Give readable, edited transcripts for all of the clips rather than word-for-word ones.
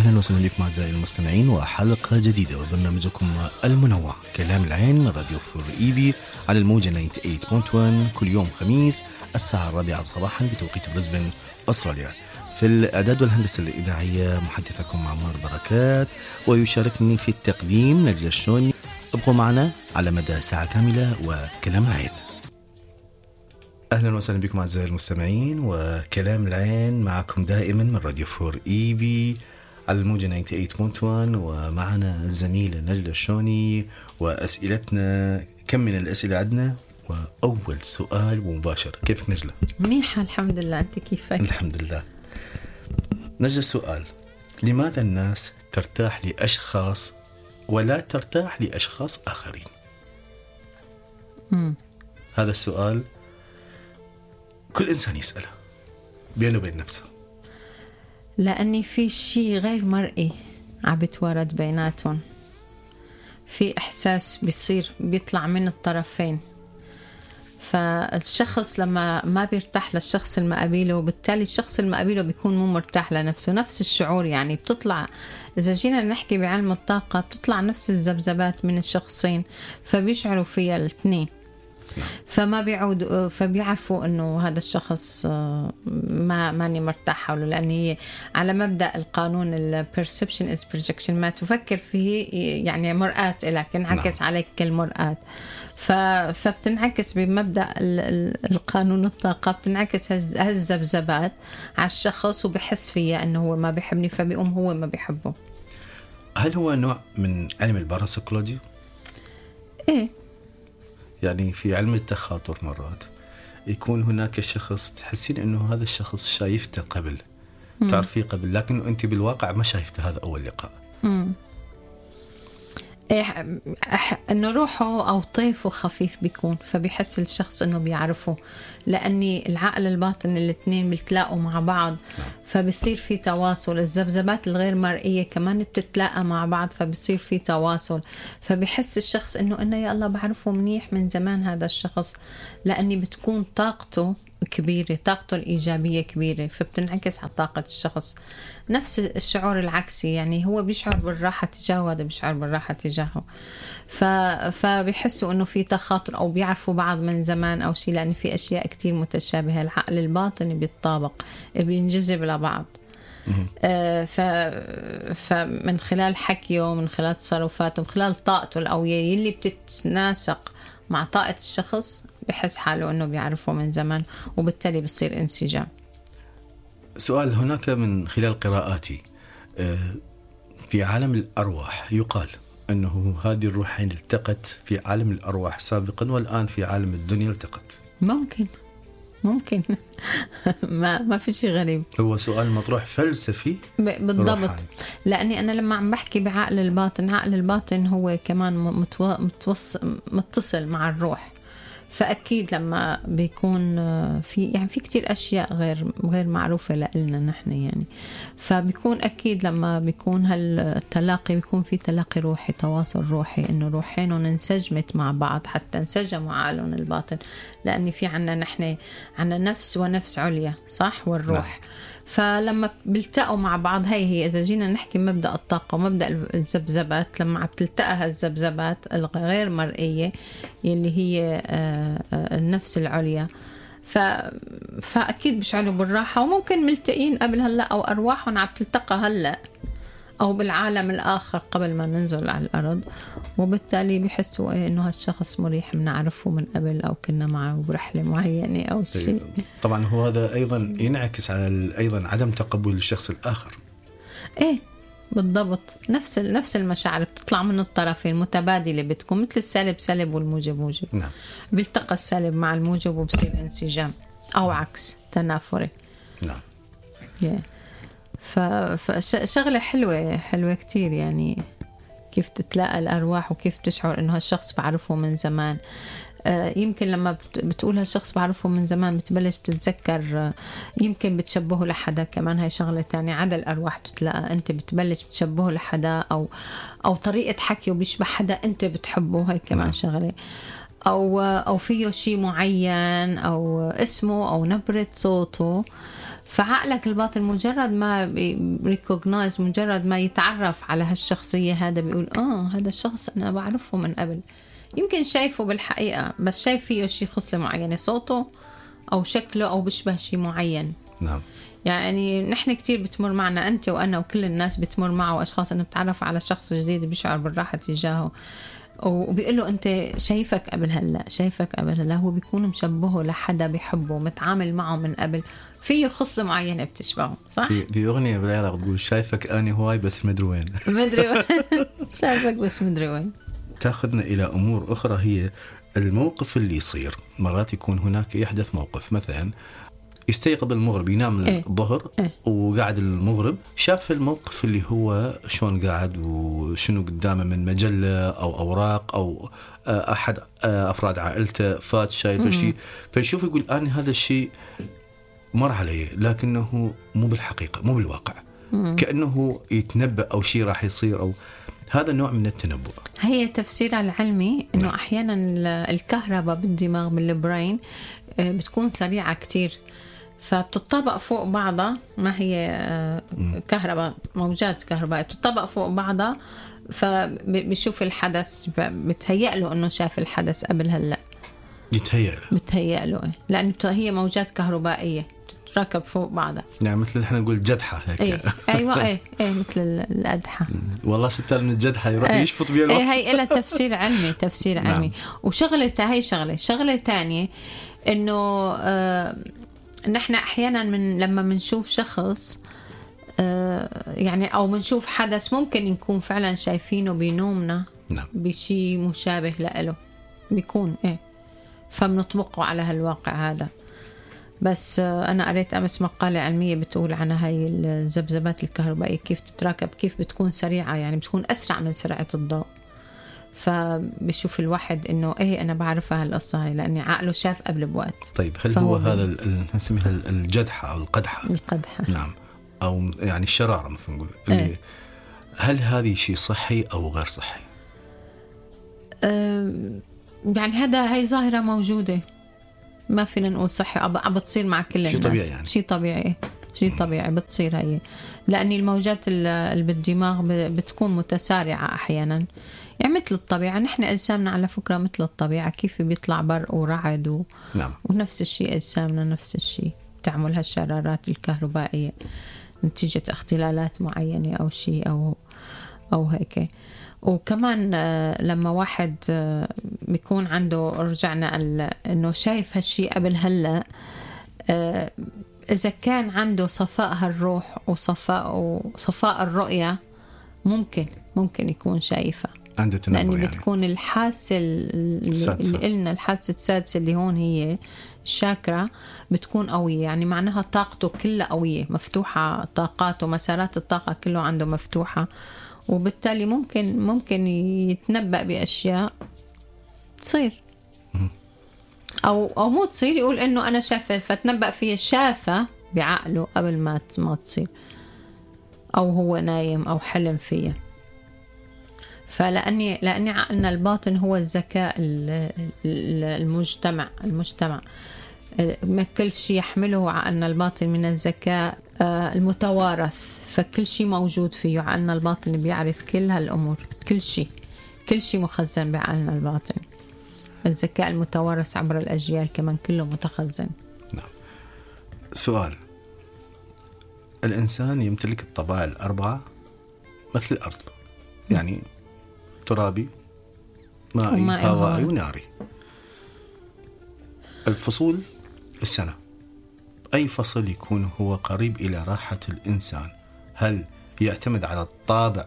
أهلا وسهلا بكم أعزائي المستمعين وحلقة جديدة وبرنامجكم المنوع كلام العين من راديو فور إيبي على الموجة 98.1 كل يوم خميس الساعة 4 صباحا بتوقيت بريسبن أستراليا. في الإعداد والهندسة الإذاعية محدثكم عمار بركات، ويشاركني في التقديم نجلة الشوني. ابقوا معنا على مدى ساعة كاملة وكلام العين. أهلا وسهلا بكم أعزائي المستمعين وكلام العين معكم دائما من راديو فور إيبي على الموجة 98.1 ومعنا الزميلة نجلة الشوني وأسئلتنا. كم من الأسئلة عندنا؟ وأول سؤال مباشر، كيفك نجلة؟ منيحة الحمد لله، أنت كيفك؟ الحمد لله. نجلة السؤال، لماذا الناس ترتاح لأشخاص ولا ترتاح لأشخاص آخرين؟ هذا السؤال كل إنسان يسأله بينه وبين نفسه، لأني في شيء غير مرئي عم بيتوارد بيناتهم، في إحساس بيصير بيطلع من الطرفين، فالشخص لما ما بيرتاح للشخص المقابله وبالتالي الشخص المقابله بيكون مو مرتاح لنفسه. نفس الشعور يعني بتطلع، إذا جينا نحكي بعلم الطاقة بتطلع نفس الذبذبات من الشخصين فبيشعروا فيها الاثنين، فما بيعود فبيعرفوا انه هذا الشخص ماني مرتاح حوله، لان هي على مبدا القانون البرسبشن از بروجكشن، ما تفكر فيه يعني مرآة لك انعكس عليك كالمرآة، فبتنعكس بمبدا القانون الطاقه، بتنعكس هالذبذبات على الشخص وبحس فيها انه هو ما بيحبني فبيقوم هو ما بيحبه. هل هو نوع من علم الباراسيكولوجي؟ ايه، يعني في علم التخاطر مرات يكون هناك شخص تحسين انه هذا الشخص شايفته قبل، تعرفيه قبل، لكن انت بالواقع ما شايفته هذا اول لقاء. انه روحه او طيفه خفيف بيكون، فبيحس الشخص انه بيعرفه، لاني العقل الباطن الاثنين بيتلاقوا مع بعض، فبيصير في تواصل. الذبذبات الغير مرئيه كمان بتتلاقى مع بعض فبيصير في تواصل، فبيحس الشخص انه يا الله بعرفه منيح من زمان هذا الشخص، لاني بتكون طاقته كبيرة، طاقته الإيجابية كبيرة، فبتنعكس على طاقة الشخص. نفس الشعور العكسي، يعني هو بيشعر بالراحة تجاهه وهذا بيشعر بالراحة تجاهه، فبيحسوا إنه في تخاطر أو بيعرفوا بعض من زمان أو شيء، لأن في أشياء كتير متشابهة. العقل الباطني بيتطابق، بينجذب لبعض. فمن خلال حكيه، من خلال تصرفاته، من خلال طاقته القوية اللي بتتناسق مع طاقة الشخص، بحس حاله أنه بيعرفه من زمان، وبالتالي بيصير انسجام. سؤال، هناك من خلال قراءاتي في عالم الأرواح يقال أنه هذه الروحين التقت في عالم الأرواح سابقا والآن في عالم الدنيا التقت. ممكن ما في شيء غريب. هو سؤال مطروح فلسفي بالضبط روحاني. لأني أنا لما عم بحكي بعقل الباطن، عقل الباطن هو كمان متصل مع الروح، فأكيد لما بيكون في كتير أشياء غير معروفة لنا نحن يعني، فبيكون أكيد لما بيكون هالتلاقي بيكون في تلاقي روحي، تواصل روحي، إنه روحين انسجمت مع بعض حتى انسجموا عقلهم الباطن، لأن في عنا نحن عنا نفس ونفس عليا، صح، والروح. فلما بيلتقوا مع بعض، هي إذا جينا نحكي مبدأ الطاقة ومبدأ الذبذبات، لما عم تلتقى هالذبذبات الغير مرئية اللي هي النفس العليا، فأكيد بيشعروا بالراحة، وممكن ملتقين قبل هلأ أو أرواحهم عم تلتقى هلأ أو بالعالم الآخر قبل ما ننزل على الأرض، وبالتالي بيحسوا إنه هالشخص مريح، بنعرفه من قبل أو كنا معه برحلة معينة أو شيء. طبعا هو هذا أيضا ينعكس على أيضا عدم تقبل الشخص الآخر. إيه بالضبط، نفس المشاعر بتطلع من الطرفين متبادلة، بتكون مثل السالب سالب والموجب موجب. نعم. بيلتقى السالب مع الموجب وبصير انسجام، أو عكس تنافري. نعم. فشغلة حلوة كتير، يعني كيف تتلاقى الأرواح وكيف تشعر إنه هالشخص بعرفه من زمان. يمكن لما بتقول هالشخص بعرفه من زمان بتبلش بتتذكر، يمكن بتشبهه لحدا كمان، هاي شغلة تانية. عدا الأرواح بتتلاقى، أنت بتبلش بتشبهه لحدا أو طريقة حكيه بيشبه حدا أنت بتحبه، هاي كمان شغلة. أو فيه شيء معين، أو اسمه أو نبرة صوته، فعقلك الباطن مجرد ما ريكوغنايز، مجرد ما يتعرف على هالشخصية هذا بيقول هذا الشخص أنا بعرفه من قبل، يمكن شايفه بالحقيقة بس شايف فيه شيء خصلة معينة، صوته أو شكله أو بشبه شيء معين. نعم. يعني نحن كتير بتمر معنا، أنت وأنا وكل الناس بتمر معه أشخاص أنه بتعرف على شخص جديد بيشعر بالراحة تجاهه، وبيقول له أنت شايفك قبل هلا، شايفك قبل هلا، هو بيكون مشبهه لحدا بيحبه، متعامل معه من قبل، فيه خصلة معينة بتشبهه، صح؟ في أغنية بالعراق تقول شايفك أنا هواي بس مدري وين. مدري وين. شايفك بس مدري وين. تأخذنا إلى أمور أخرى، هي الموقف اللي يصير مرات يكون هناك يحدث موقف، مثلا يستيقظ المغرب ينام الظهر وقاعد المغرب شاف الموقف اللي هو شلون قاعد وشنو قدامه من مجلة أو أوراق أو أحد أفراد عائلته فات شايف شيء، فيشوف يقول أنا هذا الشيء مر علي لكنه مو بالحقيقة مو بالواقع، كأنه يتنبأ أو شيء راح يصير، أو هذا النوع من التنبؤ. هي تفسير العلمي إنه أحيانا الكهرباء بالدماغ بالبرين بتكون سريعة كتير، فبتطبق فوق بعضها، ما هي كهرباء، موجات كهرباء بتطبق فوق بعضها، فبيشوف الحدث بتهيأ له إنه شاف الحدث قبل هلأ، بتهيأ له لأن هي موجات كهربائية تتركب فوق بعضها، يعني مثل احنا نقول جدحة هيك. أيوة مثل الأدحة. والله ستار من الجدحة يروح يشفط بيها الوقت. هي إلها تفسير علمي، تفسير علمي. وشغلة هي شغلة تانية إنه نحن أحيانا لما منشوف شخص يعني أو منشوف حدث ممكن نكون فعلا شايفينه بنومنا بشي مشابه له بيكون فبنطبقه على هالواقع هذا. بس أنا قريت أمس مقالة علمية بتقول عن هاي الذبذبات الكهربائية كيف تتراكب، كيف بتكون سريعة، يعني بتكون أسرع من سرعة الضوء، فبشوف الواحد إنه أنا بعرفها هالقصة هاي لأني عقله شاف قبل بوقت. طيب هل هو هذا نسميها الجدحة أو القدحة؟ نعم، أو يعني الشرارة مثل نقول اللي هل هذه شيء صحي أو غير صحي؟ يعني هاي ظاهرة موجودة، ما فينا نقول صحي، بتصير مع كل الناس، شيء طبيعي يعني. شيء طبيعي بتصير هي، لأن الموجات اللي بالدماغ بتكون متسارعة أحيانا، يعني مثل الطبيعة. نحن أجسامنا على فكرة مثل الطبيعة، كيف بيطلع برق ورعد نعم. ونفس الشيء أجسامنا نفس الشيء تعمل هالشرارات الكهربائية نتيجة اختلالات معينة أو شيء أو هيك. وكمان لما واحد بيكون عنده، رجعنا إنه شايف هالشيء قبل هلأ، إذا كان عنده صفاء هالروح وصفاء الرؤية ممكن يكون شايفة عنده تنبؤ، لأن يعني بتكون الحاسة اللي قلنا الحاسة السادسة اللي هون هي الشاكرا بتكون قوية، يعني معناها طاقته كلها قوية مفتوحة، طاقاته مسارات الطاقة كله عنده مفتوحة، وبالتالي ممكن يتنبأ بأشياء تصير أو مو تصير، يقول إنه أنا شافة فتنبأ فيها، شافة بعقله قبل ما تصير، أو هو نايم أو حلم فيها. فلأني عقلنا الباطن هو الذكاء المجتمع ما كل شيء يحمله عقلنا الباطن من الذكاء المتوارث، فكل شيء موجود فيه عقلنا الباطن، بيعرف كل هالأمور، كل شيء مخزن بعقلنا الباطن. الذكاء المتوارث عبر الأجيال كمان كله متخزن. نعم. سؤال، الإنسان يمتلك الطبائع الأربعة مثل الأرض، يعني ترابي مائي هوائي وناري. الفصول السنة، أي فصل يكون هو قريب إلى راحة الإنسان، هل يعتمد على طابع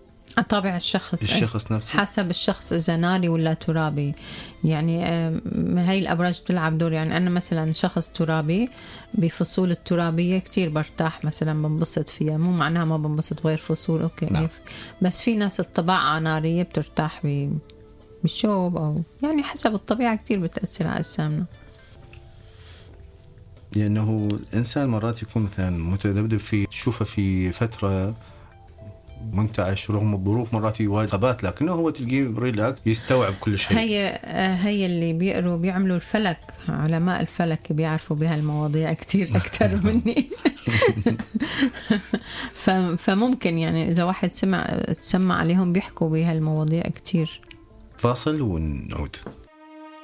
الشخص نفسه؟ حسب الشخص إذا ناري ولا ترابي، يعني هاي الأبراج بتلعب دور. يعني أنا مثلا شخص ترابي بفصول الترابية كتير برتاح، مثلا بنبسط فيها، مو معناها ما بنبسط غير فصول أوكي. نعم. بس في ناس الطباعة نارية بترتاح بالشوب، أو يعني حسب الطبيعة كتير بتأثر على أجسامنا. لأنه الإنسان مرات يكون مثلا متذبذب تشوفه في فترة منتعش رغم الظروف، مرات يواجه غابات، لكنه هو تلقيه ريلاكس يستوعب كل شيء. هي اللي بيقروا بيعملوا الفلك، علماء الفلك بيعرفوا بهالمواضيع كتير أكتر مني. فممكن يعني إذا واحد سمع عليهم بيحكوا بهالمواضيع كتير. فاصل ونعود.